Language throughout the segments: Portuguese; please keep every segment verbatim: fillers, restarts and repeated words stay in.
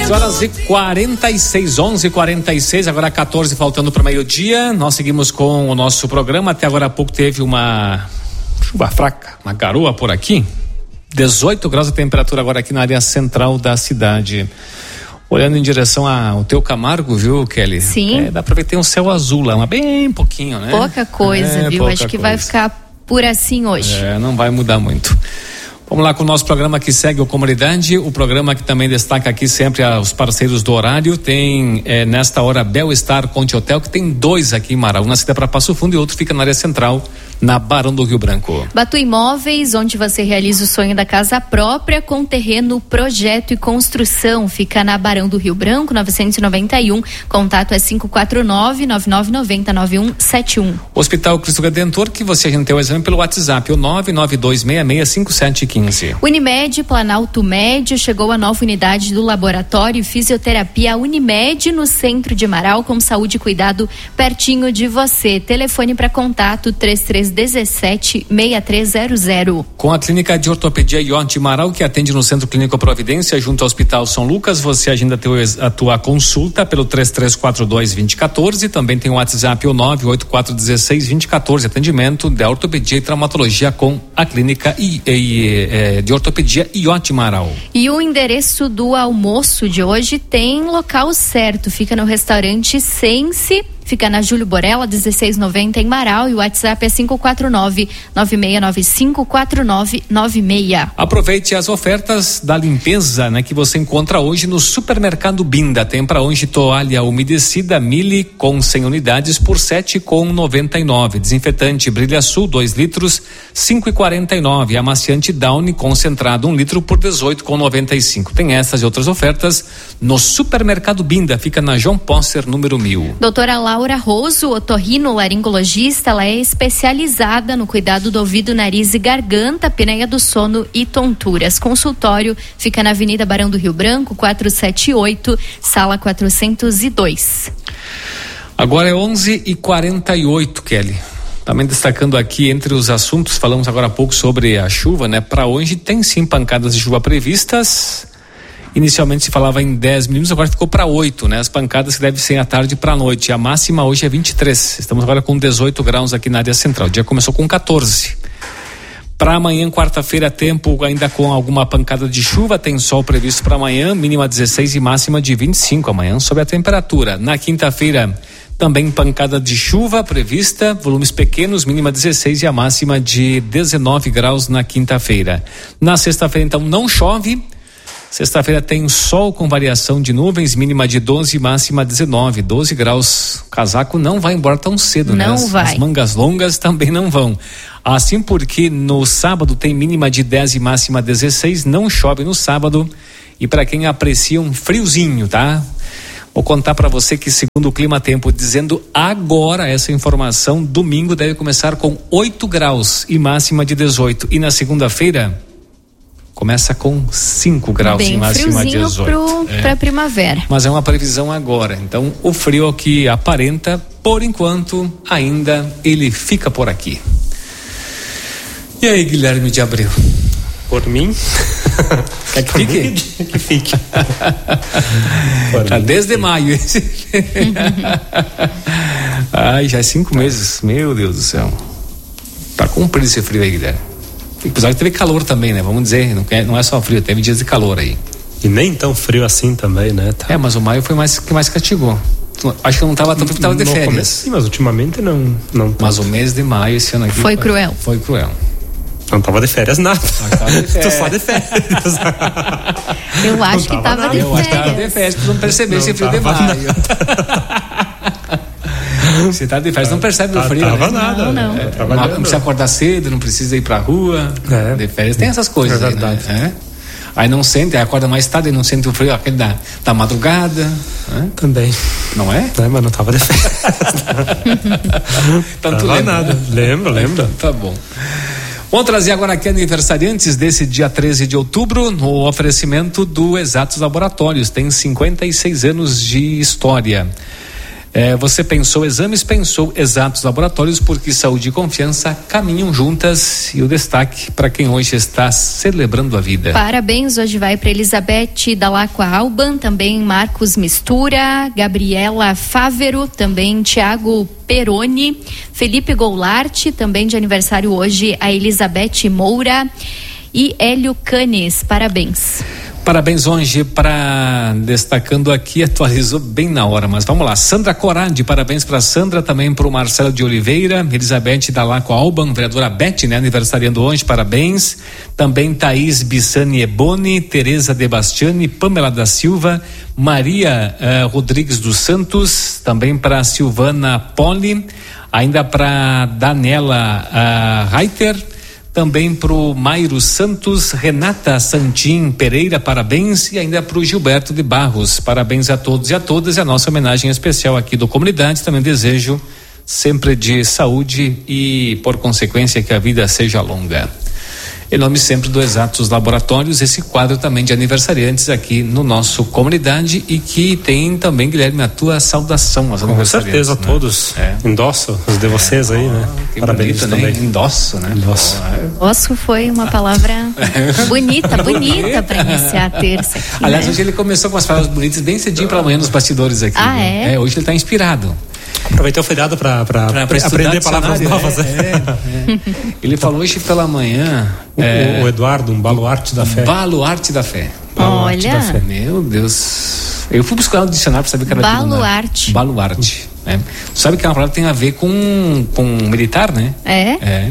onze horas e quarenta e seis, onze e quarenta e seis, agora quatorze faltando para meio-dia. Nós seguimos com o nosso programa. Até agora há pouco teve uma chuva fraca, uma garoa por aqui. dezoito graus a temperatura agora aqui na área central da cidade. Olhando em direção ao teu Camargo, viu, Kelly? Sim. É, dá pra ver que tem um céu azul lá, mas bem pouquinho, né? Pouca coisa, é, viu? pouca Acho que coisa. vai ficar por assim hoje. É, não vai mudar muito. Vamos lá com o nosso programa que segue o Comunidade, o programa que também destaca aqui sempre os parceiros do horário. Tem é, nesta hora Bel-Estar Conte Hotel, que tem dois aqui em Marau, um na cidade para Passo Fundo e outro fica na área central, na Barão do Rio Branco. Batu Imóveis, onde você realiza o sonho da casa própria com terreno, projeto e construção. Fica na Barão do Rio Branco, novecentos e noventa e um. Contato é cinco quatro nove, nove nove nove zero, nove um sete um. Hospital Cristo Redentor, que você agendou o exame pelo WhatsApp, o nove nove dois seis seis cinco sete um cinco. Unimed, Planalto Médio, chegou a nova unidade do Laboratório Fisioterapia Unimed no centro de Marau, com saúde e cuidado pertinho de você. Telefone para contato três três um sete, seis três zero zero. Com a Clínica de Ortopedia Ionte Marau, que atende no Centro Clínico Providência, junto ao Hospital São Lucas, você agenda teu, a tua consulta pelo três três quatro dois, dois zero um quatro. Também tem o WhatsApp, o nove oito quatro um seis, dois zero um quatro. Atendimento da ortopedia e traumatologia com a Clínica e, e, e, de Ortopedia Ionte Marau. E o endereço do almoço de hoje tem local certo, fica no restaurante Sense. Fica na Júlio Borella, dezesseis noventa em Marau, e o WhatsApp é cinco quatro nove, nove seis nove cinco, quatro nove nove seis. Aproveite as ofertas da limpeza, né, que você encontra hoje no Supermercado Binda. Tem para hoje toalha umedecida Mili com cem unidades por sete com noventa e nove. Desinfetante Brilha Sul dois litros, cinco e quarenta e nove. Amaciante Downy concentrado um litro por dezoito com noventa e cinco. Tem essas e outras ofertas no Supermercado Binda. Fica na João Posser, número mil. Doutora Laura Roso, otorrinolaringologista, ela é especializada no cuidado do ouvido, nariz e garganta, apneia do sono e tonturas. Consultório fica na Avenida Barão do Rio Branco, quatrocentos e setenta e oito, sala quatrocentos e dois. Agora é onze e quarenta e oito, Kelly. Também destacando aqui entre os assuntos, falamos agora há pouco sobre a chuva, né? Para hoje tem sim pancadas de chuva previstas. Inicialmente se falava em dez milímetros, agora ficou para oito, né? As pancadas que devem ser à tarde para a noite. A máxima hoje é vinte e três. Estamos agora com dezoito graus aqui na área central. O dia começou com quatorze. Para amanhã, quarta-feira, tempo ainda com alguma pancada de chuva. Tem sol previsto para amanhã, mínima dezesseis e máxima de vinte e cinco amanhã, sob a temperatura. Na quinta-feira, também pancada de chuva prevista, volumes pequenos, mínima dezesseis e a máxima de dezenove graus na quinta-feira. Na sexta-feira, então, não chove. Sexta-feira tem sol com variação de nuvens, mínima de doze e máxima dezenove, doze graus. O casaco não vai embora tão cedo, né? Não As, vai. as mangas longas também não vão. Assim porque no sábado tem mínima de dez e máxima dezesseis, não chove no sábado. E para quem aprecia um friozinho, tá? Vou contar para você que segundo o Clima Tempo, dizendo agora essa informação, domingo deve começar com oito graus e máxima de dezoito. E na segunda-feira começa com cinco graus Bem e máxima de friozinho dezoito. para É. primavera. Mas é uma previsão agora. Então, o frio que aparenta, por enquanto, ainda ele fica por aqui. E aí, Guilherme de Abreu? Por mim? Quer que fique? Que fique. Tá desde maio esse. Ai, já é cinco meses. Meu Deus do céu. Tá cumprido esse frio aí, Guilherme. Apesar que teve calor também, né? Vamos dizer, não é, não é só frio, teve dias de calor aí. E nem tão frio assim também, né? Tá. É, mas o maio foi mais que mais castigou. Acho que não tava tão frio porque tava de No férias. começo, sim, mas ultimamente não, não tanto. Mas o mês de maio esse ano aqui Foi cruel. Foi cruel. Não tava de férias nada. Tava de férias. Tô só de férias. Eu acho que tava tava nada. de Eu acho que tava de férias. férias, pra não perceber Não esse frio de tava maio. Você tá de férias, não percebe o frio, Tava né? nada. Não, não. É, Não trabalhando. precisa acordar cedo, não precisa ir pra rua. É. De férias tem essas coisas, É aí, verdade. né? É. Aí não sente, aí acorda mais tarde e não sente o frio, aquele da, da madrugada, né? Também. Não é? É, mas não tava de férias. Tanto tava lembra, nada. né? Lembro, lembro. Tá bom. Vamos trazer agora aqui aniversariantes desse dia treze de outubro, no oferecimento do Exatos Laboratórios. Tem cinquenta e seis anos de história. É, você pensou exames, pensou Exatos Laboratórios, porque saúde e confiança caminham juntas. E o destaque para quem hoje está celebrando a vida. Parabéns, hoje vai para Elizabeth Dalacqua Alban, também Marcos Mistura, Gabriela Fávero, também Tiago Peroni, Felipe Goulart, também de aniversário hoje a Elizabeth Moura e Hélio Canes, parabéns. Parabéns hoje para, destacando aqui, atualizou bem na hora, mas vamos lá. Sandra Corade, parabéns para Sandra, também para o Marcelo de Oliveira, Elizabeth Dalacqua Alban, vereadora Beth, né, aniversariando hoje, parabéns. Também Thaís Bissani Eboni, Tereza De Bastiani, Pamela da Silva, Maria uh, Rodrigues dos Santos, também para Silvana Poli, ainda para Daniela uh, Reiter, também para o Mairo Santos, Renata Santim Pereira, parabéns, e ainda para o Gilberto de Barros, parabéns a todos e a todas, e a nossa homenagem especial aqui do Comunidade, também desejo sempre de saúde e, por consequência, que a vida seja longa. Em nome sempre do Exatos Laboratórios, esse quadro também de aniversariantes aqui no nosso Comunidade, e que tem também, Guilherme, a tua saudação aos aniversariantes. Com certeza, né? Todos. É. Endosso os de vocês é. aí, né? Que Parabéns bonito, também. Né? Endosso, né? Endosso. Endosso foi uma palavra bonita, bonita para iniciar a terça aqui, Aliás, né? hoje ele começou com as palavras bonitas bem cedinho pela manhã nos bastidores aqui. Ah, né? é? é? Hoje ele está inspirado. Aproveitou o feriado para aprender palavras novas. É, é, é. Ele falou hoje pela manhã. O, é, o Eduardo, um baluarte da fé. Baluarte da fé. Baluarte Olha. da fé. Meu Deus. Eu fui buscar no dicionário para saber que era Baluarte. Baluarte. Né? Tu sabe que a palavra tem a ver com, com militar, né? É? É.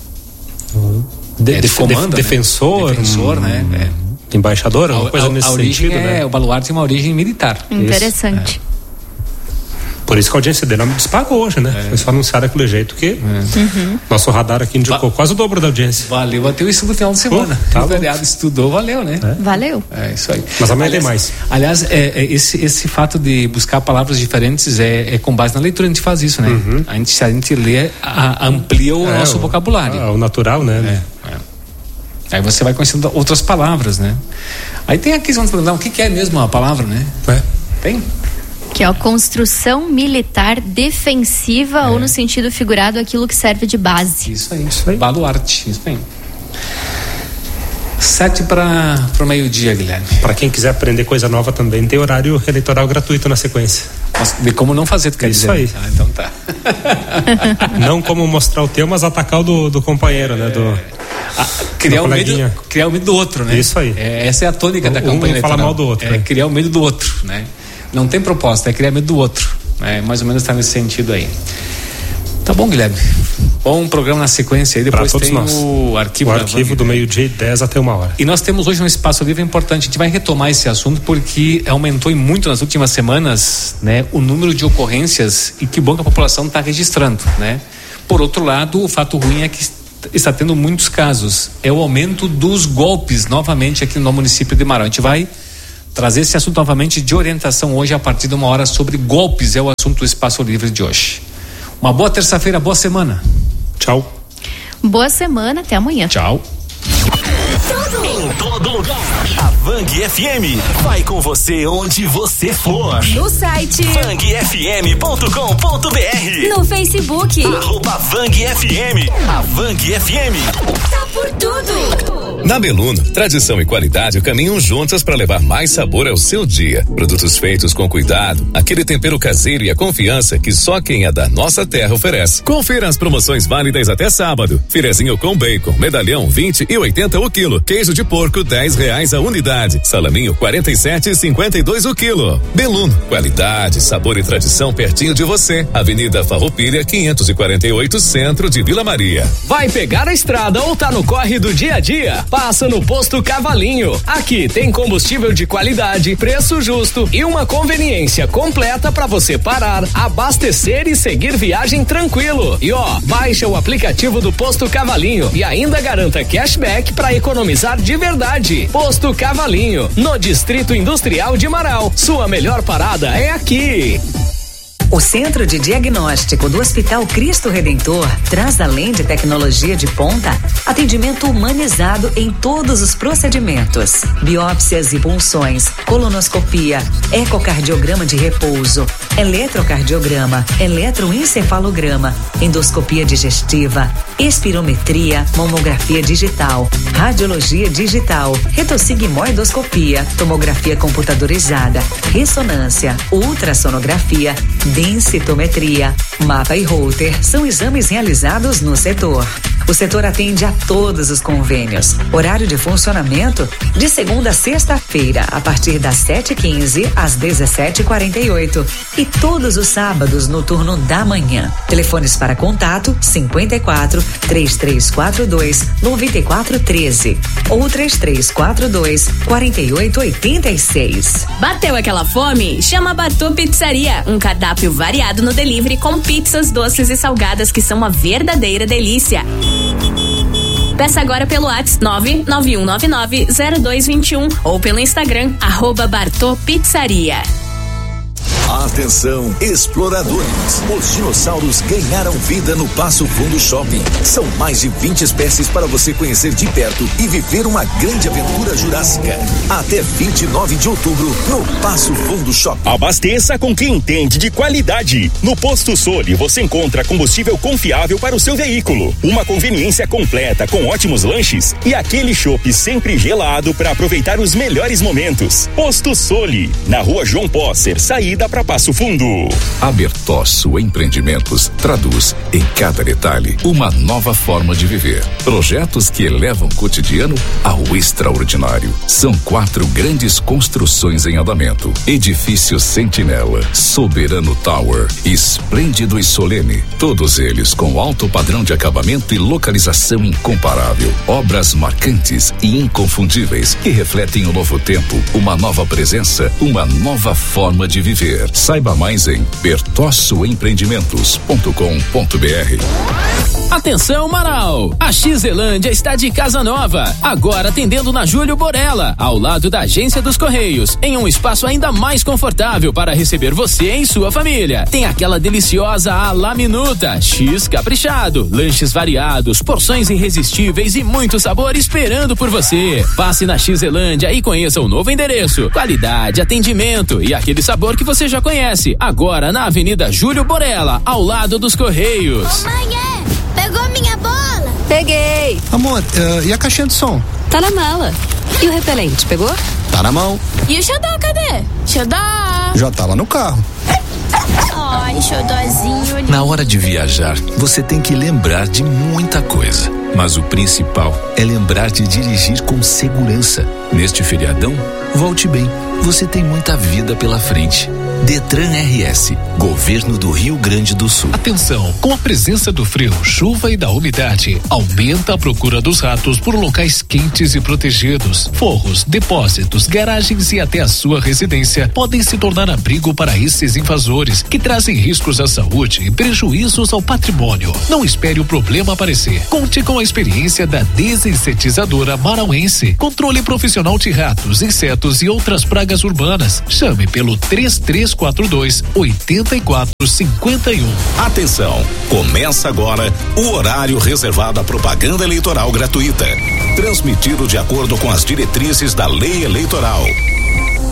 De, É, de, comanda, de, né? defensor. Defensor, hum, né? É. Embaixador, uma coisa a, nesse a origem sentido, é, né? O baluarte tem uma origem militar. Interessante. Por isso que a audiência dele não me disparou hoje, né? É. Foi só anunciado daquele jeito que É. Uhum. nosso radar aqui indicou Va- quase o dobro da audiência. Valeu até o estudo no final de semana. Oh, tá o bom. feriado estudou, valeu, né? É. Valeu. É isso aí. Mas amanhã tem aliás, mais. Aliás, é, é, esse, esse fato de buscar palavras diferentes é, é com base na leitura, a gente faz isso, né? Uhum. A gente, se a gente lê, a, amplia o É, nosso o, vocabulário. ah, o natural, né? É, é. Aí você vai conhecendo outras palavras, né? Aí tem aqui, vamos perguntar, o que, que é mesmo a palavra, né? É. Tem? Que é a construção militar defensiva, É. ou no sentido figurado, aquilo que serve de base. Isso aí. Isso aí. Baluarte, isso aí. Sete para o meio-dia, Guilherme. Para quem quiser aprender coisa nova também, tem horário eleitoral gratuito na sequência. De como não fazer, tu quer Isso dizer? aí. Ah, então tá. Não como mostrar o teu, mas atacar o do, do companheiro, né? Do, Ah, criar, do o medo, coleguinha. criar o medo do outro, né? Isso aí. É, essa é a tônica da Um campanha fala eleitoral. mal do outro, É né? criar o medo do outro, né? Não tem proposta, é criar medo do outro. É, mais ou menos está nesse sentido aí. Tá bom, Guilherme. Bom programa na sequência aí, depois todos tem nós. o arquivo o da arquivo Vang, do né? meio-dia e dez até uma hora. E nós temos hoje um espaço livre importante. A gente vai retomar esse assunto porque aumentou e muito nas últimas semanas, né, o número de ocorrências, e que bom que a população está registrando, né? Por outro lado, o fato ruim é que está tendo muitos casos. É o aumento dos golpes novamente aqui no município de Marau. A gente vai trazer esse assunto novamente de orientação hoje a partir de uma hora sobre golpes. É o assunto do Espaço Livre de hoje. Uma boa terça-feira, boa semana. Tchau. Boa semana, até amanhã. Tchau. Em todo lugar. A Vang F M vai com você onde você for. No site, vang f m ponto com ponto b r. no Facebook, Arroba Vang F M. A Vang F M. tá por tudo. Na Beluno, tradição e qualidade caminham juntas para levar mais sabor ao seu dia. Produtos feitos com cuidado, aquele tempero caseiro e a confiança que só quem é da nossa terra oferece. Confira as promoções válidas até sábado. Filezinho com bacon, medalhão vinte e oitenta o quilo. Queijo de porco dez reais a unidade. Salaminho quarenta e sete e cinquenta e dois o quilo. Beluno, qualidade, sabor e tradição pertinho de você. Avenida Farroupilha quinhentos e quarenta e oito, centro de Vila Maria. Vai pegar a estrada ou tá no corre do dia a dia? Passa no Posto Cavalinho. Aqui tem combustível de qualidade, preço justo e uma conveniência completa para você parar, abastecer e seguir viagem tranquilo. E ó, baixa o aplicativo do Posto Cavalinho e ainda garanta cashback para economizar de verdade. Posto Cavalinho, no Distrito Industrial de Marau. Sua melhor parada é aqui. O Centro de Diagnóstico do Hospital Cristo Redentor traz, além de tecnologia de ponta, atendimento humanizado em todos os procedimentos. Biópsias e punções, colonoscopia, ecocardiograma de repouso, eletrocardiograma, eletroencefalograma, endoscopia digestiva, espirometria, mamografia digital, radiologia digital, retossigmoidoscopia, tomografia computadorizada, ressonância, ultrassonografia, densitometria, mapa e Holter são exames realizados no setor. O setor atende a todos os convênios. Horário de funcionamento de segunda a sexta-feira, a partir das sete e quinze às dezessete e quarenta e oito. E todos os sábados no turno da manhã. Telefones para contato cinquenta e quatro, três três quatro dois, nove quatro um três ou três três quatro dois, quatro oito oito seis. Bateu aquela fome? Chama a Bartô Pizzaria. Um cardápio variado no delivery com pizzas, doces e salgadas que são uma verdadeira delícia. Peça agora pelo WhatsApp nove nove um nove nove zero dois dois um ou pelo Instagram, arroba Bartô Pizzaria. Atenção, exploradores! Os dinossauros ganharam vida no Passo Fundo Shopping. São mais de vinte espécies para você conhecer de perto e viver uma grande aventura jurássica. Até vinte e nove de outubro, no Passo Fundo Shopping. Abasteça com quem entende de qualidade. No Posto Soli você encontra combustível confiável para o seu veículo, uma conveniência completa com ótimos lanches e aquele chopp sempre gelado para aproveitar os melhores momentos. Posto Soli, na Rua João Posser, saída para Passo Fundo. A Bertosso Empreendimentos traduz em cada detalhe uma nova forma de viver. Projetos que elevam o cotidiano ao extraordinário. São quatro grandes construções em andamento: Edifício Sentinela, Soberano Tower, Esplêndido e Solene. Todos eles com alto padrão de acabamento e localização incomparável. Obras marcantes e inconfundíveis que refletem o novo tempo, uma nova presença, uma nova forma de viver. Saiba mais em bertosso empreendimentos ponto com ponto b r. Atenção, Marau! A Xelândia está de casa nova, agora atendendo na Júlio Borella, ao lado da Agência dos Correios, em um espaço ainda mais confortável para receber você e sua família. Tem aquela deliciosa à la minuta, X caprichado, lanches variados, porções irresistíveis e muito sabor esperando por você. Passe na Xelândia e conheça o novo endereço, qualidade, atendimento e aquele sabor que você já conhece, agora na Avenida Júlio Borella, ao lado dos Correios. Ô, mãe, é? Pegou minha bola? Peguei. Amor, uh, e a caixinha de som? Tá na mala. E o repelente, pegou? Tá na mão. E o xodó, cadê? Xodó! Já tá lá no carro. Ai, xodózinho. Na hora de viajar, você tem que lembrar de muita coisa. Mas o principal é lembrar de dirigir com segurança. Neste feriadão, volte bem. Você tem muita vida pela frente. Detran R S, Governo do Rio Grande do Sul. Atenção, com a presença do frio, chuva e da umidade, aumenta a procura dos ratos por locais quentes e protegidos. Forros, depósitos, garagens e até a sua residência podem se tornar abrigo para esses invasores, que trazem riscos à saúde e prejuízos ao patrimônio. Não espere o problema aparecer. Conte com a experiência da desinsetizadora marauense. Controle profissional de ratos, insetos e outras pragas urbanas. Chame pelo três três quatro dois, oito quatro cinco um. Atenção, começa agora o horário reservado à propaganda eleitoral gratuita, transmitido de acordo com as diretrizes da Lei Eleitoral.